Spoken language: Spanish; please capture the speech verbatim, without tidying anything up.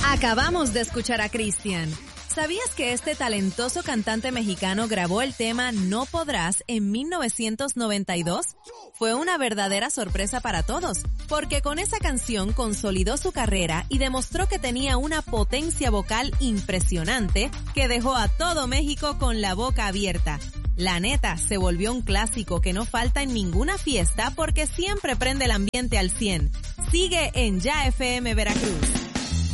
Acabamos de escuchar a Cristian. ¿Sabías que este talentoso cantante mexicano grabó el tema No Podrás en mil novecientos noventa y dos? Fue una verdadera sorpresa para todos, porque con esa canción consolidó su carrera y demostró que tenía una potencia vocal impresionante que dejó a todo México con la boca abierta. La neta, se volvió un clásico que no falta en ninguna fiesta porque siempre prende el ambiente al cien. Sigue en Ya F M Veracruz.